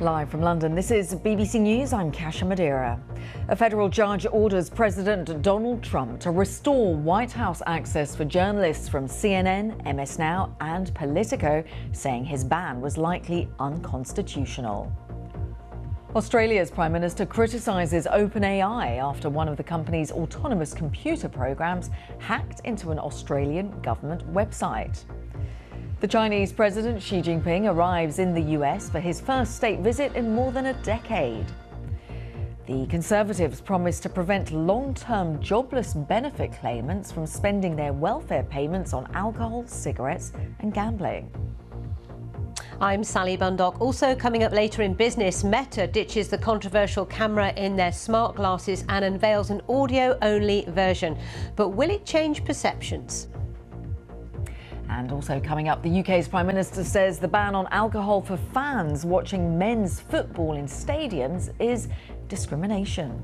Live from London, this is BBC News. I'm Kasia Madeira. A federal judge orders President Donald Trump to restore White House access for journalists from CNN, MS Now and Politico, saying his ban was likely unconstitutional. Australia's Prime Minister criticises OpenAI after one of the company's autonomous computer programs hacked into an Australian government website. The Chinese President Xi Jinping arrives in the US for his first state visit in more than a decade. The Conservatives promise to prevent long-term jobless benefit claimants from spending their welfare payments on alcohol, cigarettes and gambling. I'm Sally Bundock. Also coming up later in business, Meta ditches the controversial camera in their smart glasses and unveils an audio-only version. But will it change perceptions? And also coming up, the UK's Prime Minister says the ban on alcohol for fans watching men's football in stadiums is discrimination.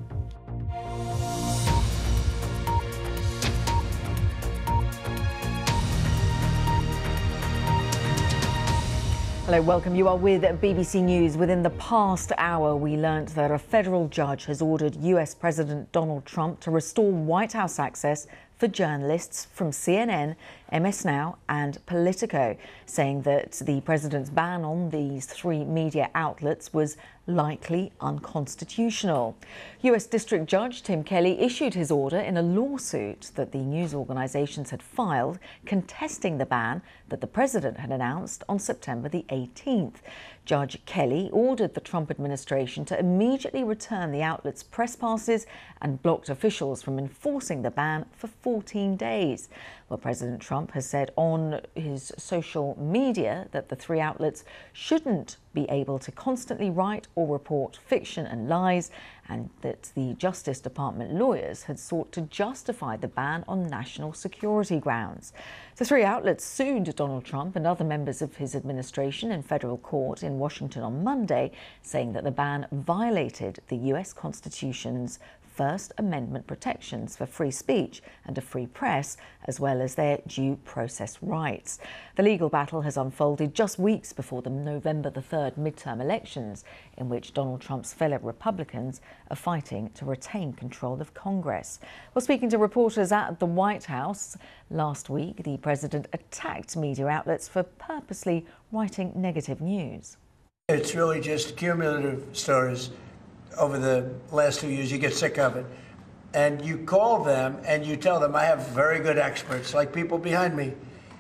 Hello, welcome. You are with BBC News. Within the past hour, we learnt that a federal judge has ordered US President Donald Trump to restore White House access for journalists from CNN, MS Now and Politico, saying that the president's ban on these three media outlets was likely unconstitutional. US District Judge Tim Kelly issued his order in a lawsuit that the news organisations had filed contesting the ban that the president had announced on September the 18th. Judge Kelly ordered the Trump administration to immediately return the outlets' press passes and blocked officials from enforcing the ban for 14 days. Well, President Trump has said on his social media that the three outlets shouldn't be able to constantly write or report fiction and lies, and that the Justice Department lawyers had sought to justify the ban on national security grounds. The three outlets sued Donald Trump and other members of his administration in federal court in Washington on Monday, saying that the ban violated the US Constitution's First Amendment protections for free speech and a free press, as well as their due process rights. The legal battle has unfolded just weeks before the November the 3rd midterm elections, in which Donald Trump's fellow Republicans are fighting to retain control of Congress. Well, speaking to reporters at the White House last week, the president attacked media outlets for purposely writing negative news. It's really just cumulative stories. Over the last 2 years, you get sick of it. And you call them and you tell them, I have very good experts, like people behind me,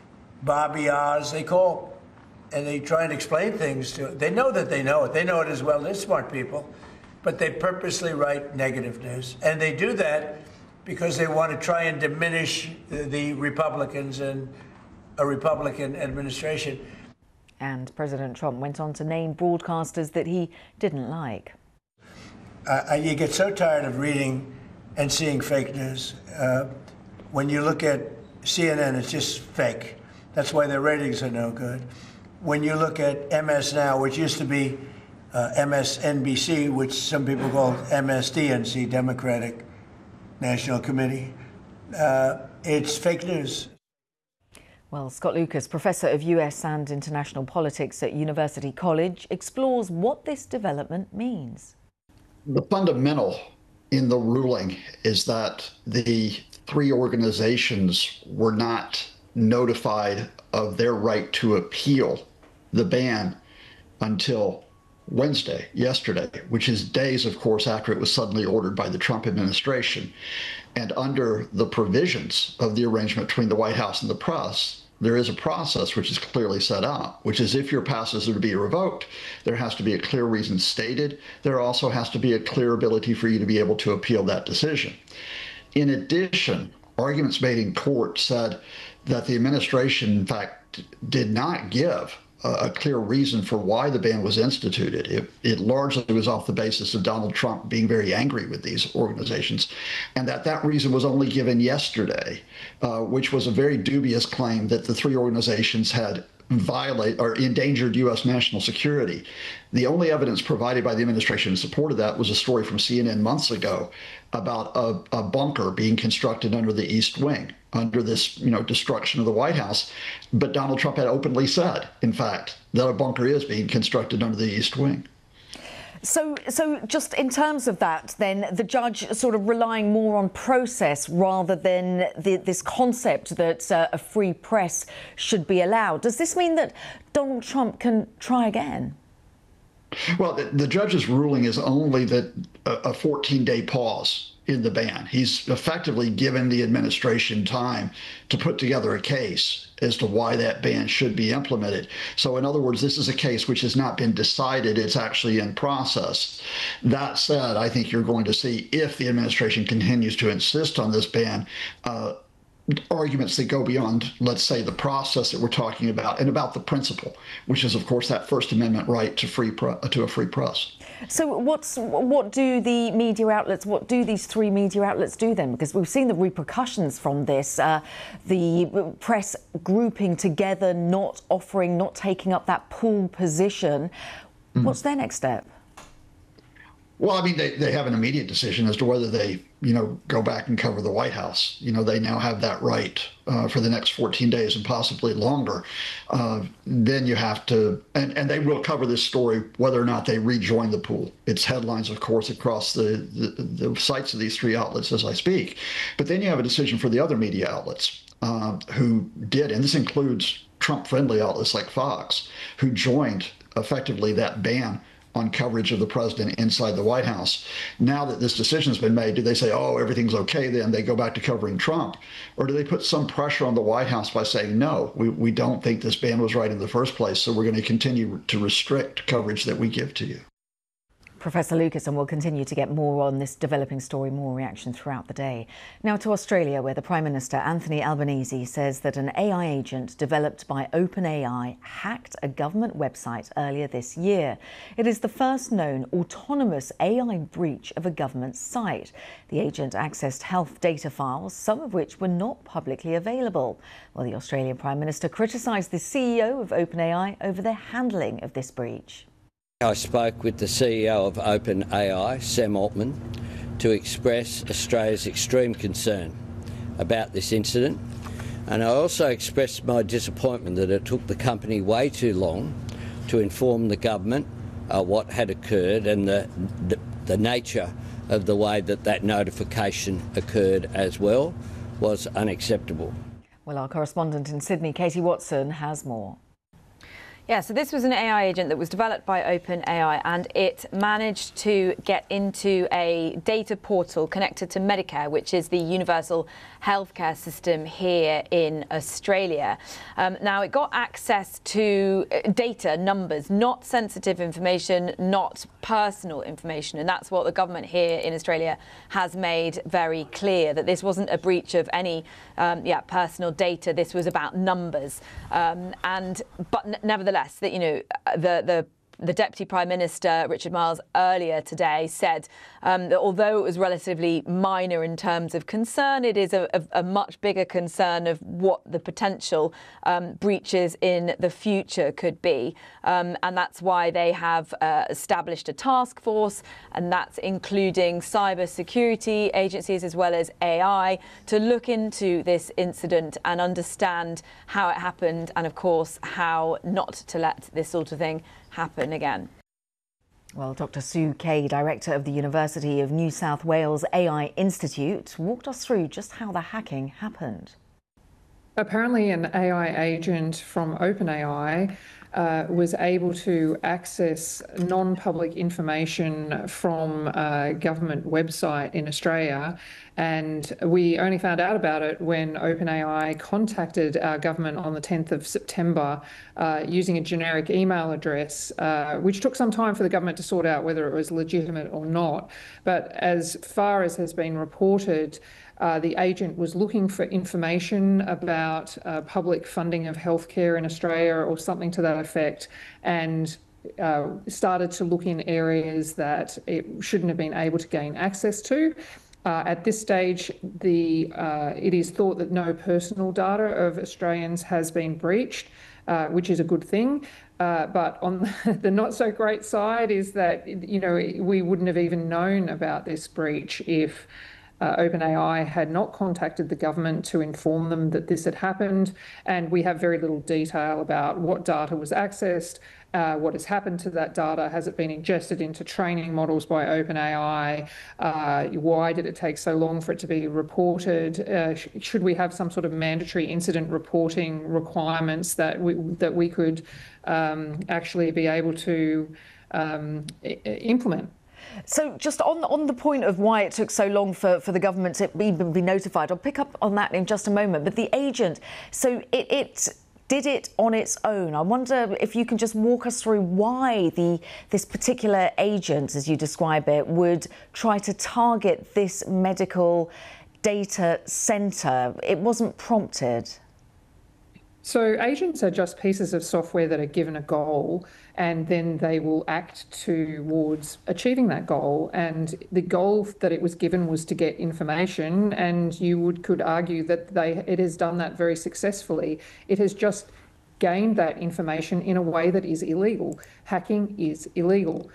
Bobby Oz, they call and they try and explain things to it. They know that they know it. They know it as well. They're smart people. But they purposely write negative news. And they do that because they want to try and diminish the Republicans and a Republican administration. And President Trump went on to name broadcasters that he didn't like. You get so tired of reading and seeing fake news. When you look at CNN, it's just fake. That's why their ratings are no good. When you look at MS Now, which used to be MSNBC, which some people call MSDNC, Democratic National Committee, it's fake news. Well, Scott Lucas, Professor of US and International Politics at University College, explores what this development means. The fundamental in the ruling is that the three organizations were not notified of their right to appeal the ban until Wednesday, yesterday, which is days, of course, after it was suddenly ordered by the Trump administration. And under the provisions of the arrangement between the White House and the press, there is a process which is clearly set out, which is if your passes are to be revoked, there has to be a clear reason stated. There also has to be a clear ability for you to be able to appeal that decision. In addition, arguments made in court said that the administration, in fact, did not give a clear reason for why the ban was instituted. It largely was off the basis of Donald Trump being very angry with these organizations, and that reason was only given yesterday, which was a very dubious claim that the three organizations had violate or endangered U.S. national security. The only evidence provided by the administration in support of that was a story from CNN months ago about a bunker being constructed under the East Wing, under this, destruction of the White House. But Donald Trump had openly said, in fact, that a bunker is being constructed under the East Wing. So just in terms of that, then, the judge sort of relying more on process rather than this concept that a free press should be allowed. Does this mean that Donald Trump can try again? Well, the judge's ruling is only that a 14-day pause in the ban. He's effectively given the administration time to put together a case as to why that ban should be implemented. So in other words, this is a case which has not been decided. It's actually in process. That said, I think you're going to see, if the administration continues to insist on this ban, arguments that go beyond, let's say, the process that we're talking about and about the principle, which is, of course, that First Amendment right to a free press. So what do the media outlets, what do these three media outlets do then? Because we've seen the repercussions from this, the press grouping together, not offering, not taking up that pool position. What's their next step? Well, I mean, they have an immediate decision as to whether they, go back and cover the White House. They now have that right for the next 14 days and possibly longer. Then you have to, and they will cover this story whether or not they rejoin the pool. It's headlines, of course, across the sites of these three outlets as I speak. But then you have a decision for the other media outlets who did, and this includes Trump-friendly outlets like Fox, who joined effectively that ban on coverage of the president inside the White House. Now that this decision has been made, do they say, oh, everything's okay, then they go back to covering Trump? Or do they put some pressure on the White House by saying, no, we don't think this ban was right in the first place, so we're going to continue to restrict coverage that we give to you? Professor Lucas, and we'll continue to get more on this developing story, more reaction throughout the day. Now to Australia, where the Prime Minister, Anthony Albanese, says that an AI agent developed by OpenAI hacked a government website earlier this year. It is the first known autonomous AI breach of a government site. The agent accessed health data files, some of which were not publicly available. Well, the Australian Prime Minister criticised the CEO of OpenAI over their handling of this breach. I spoke with the CEO of OpenAI, Sam Altman, to express Australia's extreme concern about this incident, and I also expressed my disappointment that it took the company way too long to inform the government what had occurred, and the nature of the way that notification occurred as well was unacceptable. Well, our correspondent in Sydney, Katie Watson, has more. Yeah, so this was an AI agent that was developed by OpenAI, and it managed to get into a data portal connected to Medicare, which is the universal healthcare system here in Australia. Now, it got access to data, numbers, not sensitive information, not personal information. And that's what the government here in Australia has made very clear, that this wasn't a breach of any personal data. This was about numbers. But nevertheless, that the Deputy Prime Minister, Richard Marles, earlier today said that although it was relatively minor in terms of concern, it is a much bigger concern of what the potential breaches in the future could be. And that's why they have established a task force, and that's including cyber security agencies as well as AI, to look into this incident and understand how it happened, and of course how not to let this sort of thing happen again. Well, Dr. Sue Kay, Director of the University of New South Wales AI Institute, walked us through just how the hacking happened. Apparently an AI agent from OpenAI was able to access non-public information from a government website in Australia, and we only found out about it when OpenAI contacted our government on the 10th of September using a generic email address, which took some time for the government to sort out whether it was legitimate or not. But as far as has been reported, the agent was looking for information about public funding of healthcare in Australia or something to that effect, and started to look in areas that it shouldn't have been able to gain access to. At this stage, it is thought that no personal data of Australians has been breached, which is a good thing. But on the not so great side is that, we wouldn't have even known about this breach if OpenAI had not contacted the government to inform them that this had happened, and we have very little detail about what data was accessed, what has happened to that data, has it been ingested into training models by OpenAI, why did it take so long for it to be reported, should we have some sort of mandatory incident reporting requirements that we could actually be able to implement. So just on the point of why it took so long for the government to even be notified, I'll pick up on that in just a moment. But the agent, so it did it on its own. I wonder if you can just walk us through why this particular agent, as you describe it, would try to target this medical data centre. It wasn't prompted. So agents are just pieces of software that are given a goal, and then they will act towards achieving that goal. And the goal that it was given was to get information, and you could argue that it has done that very successfully. It has just gained that information in a way that is illegal. Hacking is illegal.